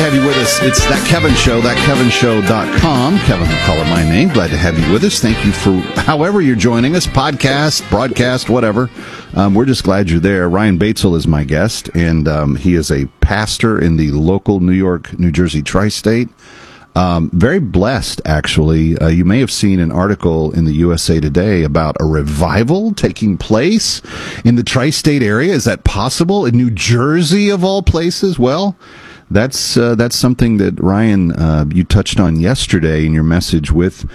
have you with us. It's That Kevin Show, thatkevinshow.com. Kevin McCullough, my name. Glad to have you with us. Thank you for however you're joining us, podcast, broadcast, whatever. We're just glad you're there. Ryan Batesel is my guest, and he is a pastor in the local New York, New Jersey tri-state. Very blessed, actually. You may have seen an article in the USA Today about a revival taking place in the tri-state area. Is that possible? In New Jersey, of all places? Well, that's something that, Ryan, you touched on yesterday in your message with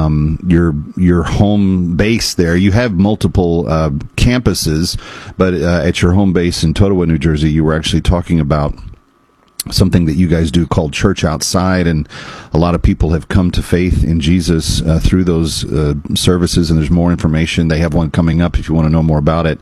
your home base there. You have multiple campuses, but at your home base in Totowa, New Jersey, you were actually talking about something that you guys do called Church Outside, and a lot of people have come to faith in Jesus through those services, and there's more information. They have one coming up if you want to know more about it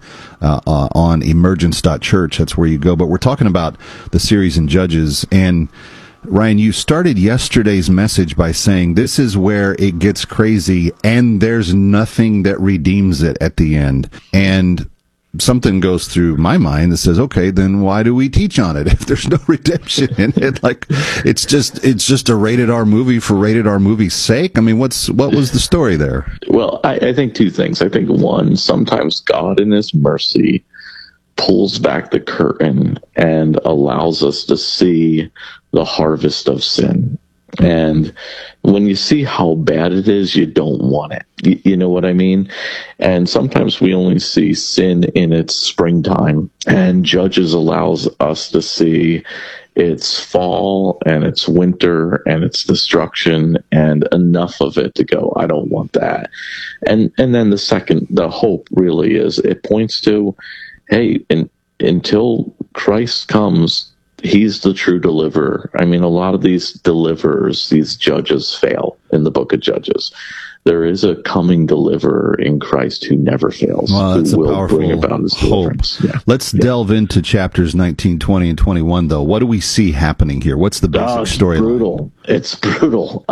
on emergence.church. That's where you go. But we're talking about the series in Judges, and Ryan, you started yesterday's message by saying this is where it gets crazy, and there's nothing that redeems it at the end. And something goes through my mind that says, okay, then why do we teach on it if there's no redemption in it? Like, it's just a rated R movie for rated R movie's sake. I mean, what was the story there? Well, I think two things. I think one, sometimes God in his mercy pulls back the curtain and allows us to see the harvest of sin. And when you see how bad it is, you don't want it. You know what I mean? And sometimes we only see sin in its springtime, and Judges allows us to see its fall and its winter and its destruction, and enough of it to go, I don't want that. And then the hope really is, it points to, hey, until Christ comes, he's the true deliverer. I mean, a lot of these deliverers, these judges, fail in the book of Judges. There is a coming deliverer in Christ who never fails, that's who a will powerful bring about his deliverance. hope. Yeah. Let's delve into chapters 19, 20, and 21, though. What do we see happening here? What's the basic story? It's brutal.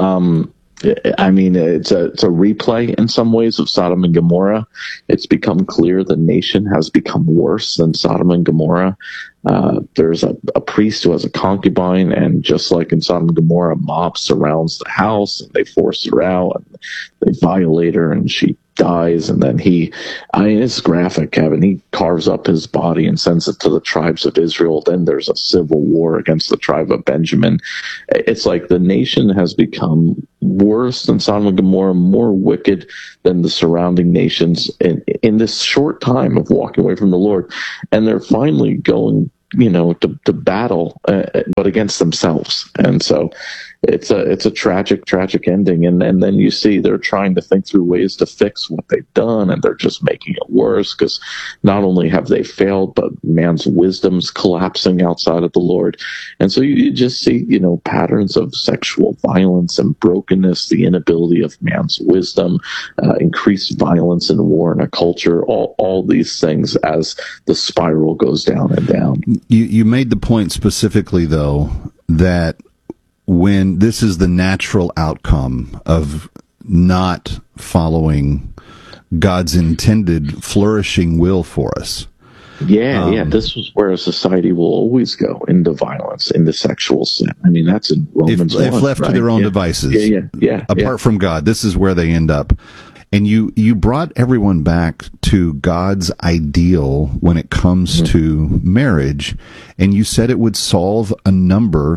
I mean, it's a replay in some ways of Sodom and Gomorrah. It's become clear the nation has become worse than Sodom and Gomorrah. There's a priest who has a concubine, and just like in Sodom and Gomorrah, a mob surrounds the house, and they force her out, and they violate her, and she dies. And then it's graphic, Kevin. He carves up his body and sends it to the tribes of Israel. Then there's a civil war against the tribe of Benjamin. It's like the nation has become worse than Sodom and Gomorrah, more wicked than the surrounding nations in this short time of walking away from the Lord. And they're finally going, to battle, but against themselves. And so it's a tragic ending. And then you see they're trying to think through ways to fix what they've done, and they're just making it worse, because not only have they failed, but man's wisdom's collapsing outside of the Lord. And so you just see, patterns of sexual violence and brokenness, the inability of man's wisdom, increased violence and war in a culture, all these things as the spiral goes down and down. You made the point specifically, though, that when this is the natural outcome of not following God's intended flourishing will for us. Yeah. This is where a society will always go, into violence, into sexual sin. I mean, that's in Romans 1, if left right? to their own devices. Yeah. Apart from God, this is where they end up. And you brought everyone back to God's ideal when it comes to marriage, and you said it would solve a number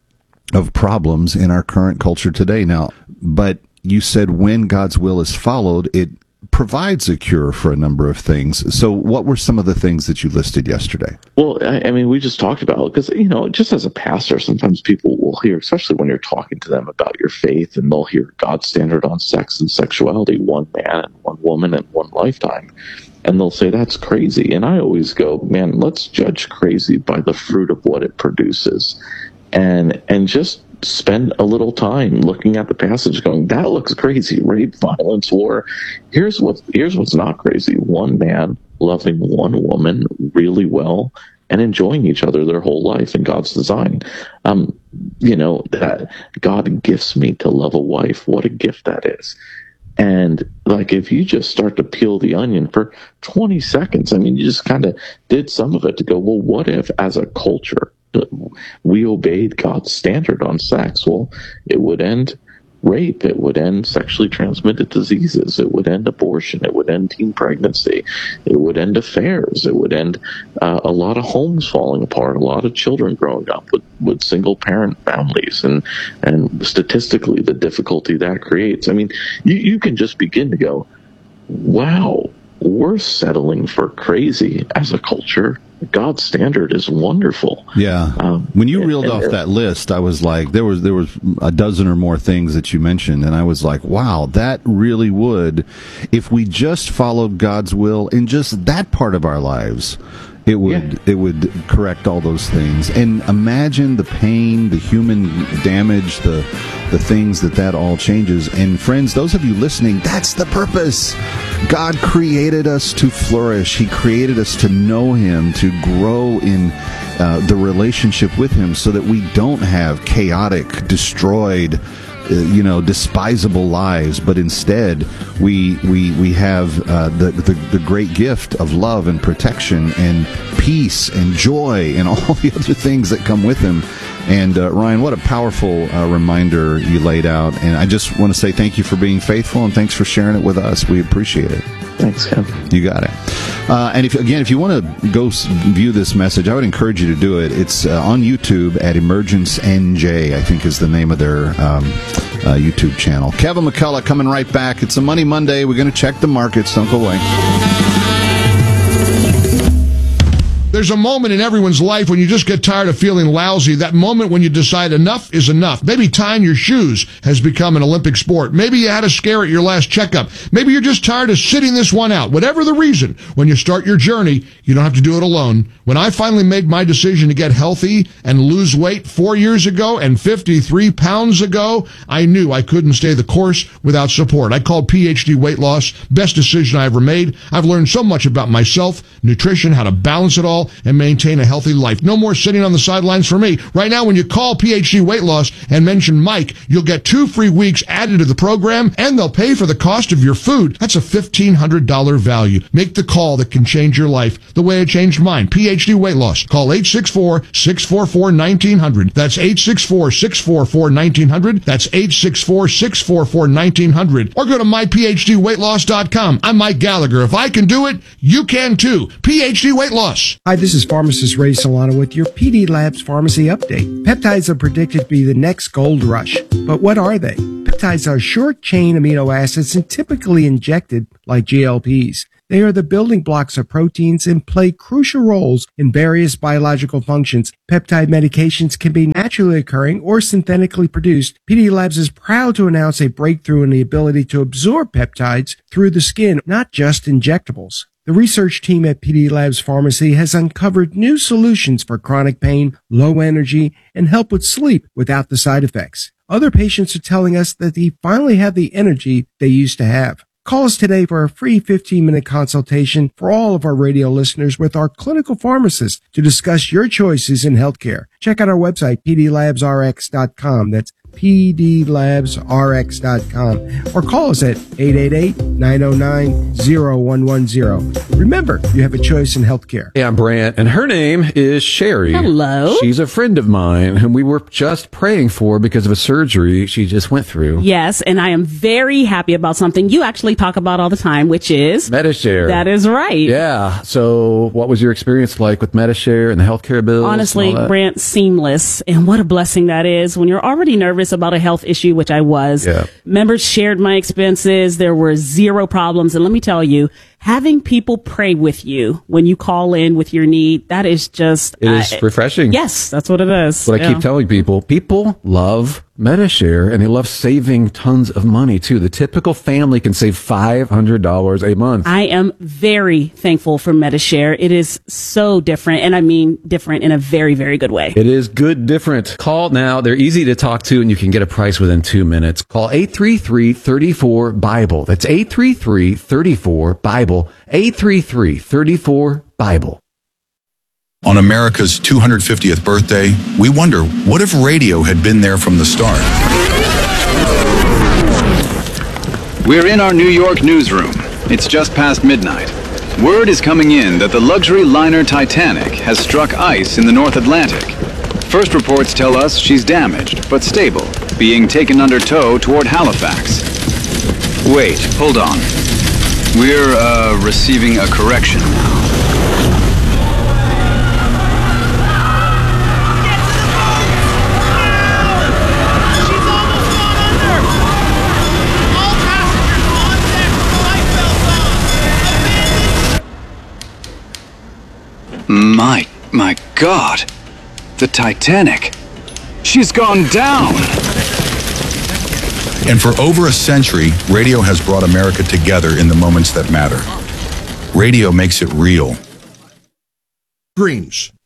of problems in our current culture today. Now, but you said when God's will is followed, it provides a cure for a number of things. So what were some of the things that you listed yesterday? Well, I mean, we just talked about it because, just as a pastor, sometimes people will hear, especially when you're talking to them about your faith, and they'll hear God's standard on sex and sexuality, one man and one woman and one lifetime. And they'll say, that's crazy. And I always go, man, let's judge crazy by the fruit of what it produces. And just spend a little time looking at the passage going, that looks crazy. Rape, violence, war. Here's what's not crazy. One man loving one woman really well and enjoying each other their whole life in God's design. That God gifts me to love a wife. What a gift that is. And like, if you just start to peel the onion for 20 seconds, I mean, you just kind of did some of it to go, well, what if as a culture, we obeyed God's standard on sex, well, it would end rape, it would end sexually transmitted diseases, it would end abortion, it would end teen pregnancy, it would end affairs, it would end a lot of homes falling apart, a lot of children growing up with single parent families, and statistically the difficulty that creates. I mean, you can just begin to go, wow, we're settling for crazy as a culture. God's standard is wonderful. Yeah. When you reeled off that list, I was like, there was a dozen or more things that you mentioned, and I was like, wow, that really would, if we just followed God's will in just that part of our lives, it would correct all those things. And imagine the pain, the human damage, the things that all changes. And friends, those of you listening, that's the purpose. God created us to flourish. He created us to know Him, to grow in the relationship with Him, so that we don't have chaotic, destroyed, despisable lives, but instead we have the great gift of love and protection and peace and joy and all the other things that come with Him. And Ryan, what a powerful reminder you laid out. And I just want to say thank you for being faithful, and thanks for sharing it with us. We appreciate it. Thanks, Kevin. You got it. And if you want to go view this message, I would encourage you to do it. It's on YouTube at Emergence NJ, I think is the name of their YouTube channel. Kevin McCullough coming right back. It's a Money Monday. We're going to check the markets. Don't go away. There's a moment in everyone's life when you just get tired of feeling lousy. That moment when you decide enough is enough. Maybe tying your shoes has become an Olympic sport. Maybe you had a scare at your last checkup. Maybe you're just tired of sitting this one out. Whatever the reason, when you start your journey, you don't have to do it alone. When I finally made my decision to get healthy and lose weight 4 years ago and 53 pounds ago, I knew I couldn't stay the course without support. I called PhD Weight Loss. Best decision I ever made. I've learned so much about myself, nutrition, how to balance it all, and maintain a healthy life. No more sitting on the sidelines for me. Right now, when you call PhD Weight Loss and mention Mike, you'll get 2 free weeks added to the program, and they'll pay for the cost of your food. That's a $1,500 value. Make the call that can change your life the way it changed mine. PhD Weight Loss. Call 864-644-1900. That's 864-644-1900. That's 864-644-1900. Or go to myphdweightloss.com. I'm Mike Gallagher. If I can do it, you can too. PhD Weight Loss. Hi, this is pharmacist Ray Solano with your PD Labs Pharmacy Update. Peptides are predicted to be the next gold rush. But what are they? Peptides are short-chain amino acids and typically injected like GLPs. They are the building blocks of proteins and play crucial roles in various biological functions. Peptide medications can be naturally occurring or synthetically produced. PD Labs is proud to announce a breakthrough in the ability to absorb peptides through the skin, not just injectables. The research team at PD Labs Pharmacy has uncovered new solutions for chronic pain, low energy, and help with sleep without the side effects. Other patients are telling us that they finally have the energy they used to have. Call us today for a free 15-minute consultation for all of our radio listeners with our clinical pharmacist to discuss your choices in healthcare. Check out our website, pdlabsrx.com. That's pdlabsrx.com, or call us at 888-909-0110. Remember, you have a choice in healthcare. Hey, I'm Brant, and her name is Sherry. Hello. She's a friend of mine whom we were just praying for because of a surgery she just went through. Yes, and I am very happy about something you actually talk about all the time, which is Medi-Share. That is right. Yeah. So what was your experience like with Medi-Share and the healthcare bills? Honestly, Brant, seamless. And what a blessing that is when you're already nervous about a health issue, which I was. Yeah. Members shared my expenses. There were zero problems. And let me tell you, having people pray with you when you call in with your need, that is just... It is refreshing. Yes, that's what it is. That's what I keep telling people. People love Medi-Share, and they love saving tons of money, too. The typical family can save $500 a month. I am very thankful for Medi-Share. It is so different, and I mean different in a very, very good way. It is good different. Call now. They're easy to talk to, and you can get a price within 2 minutes. Call 833-34-BIBLE. That's 833-34-BIBLE. 833-34-BIBLE. On America's 250th birthday, we wonder, what if radio had been there from the start? We're in our New York newsroom. It's just past midnight. Word is coming in that the luxury liner Titanic has struck ice in the North Atlantic. First reports tell us she's damaged, but stable, being taken under tow toward Halifax. Wait, hold on. We're, receiving a correction now. My God, the Titanic. She's gone down. And for over a century, radio has brought America together in the moments that matter. Radio makes it real. Greens.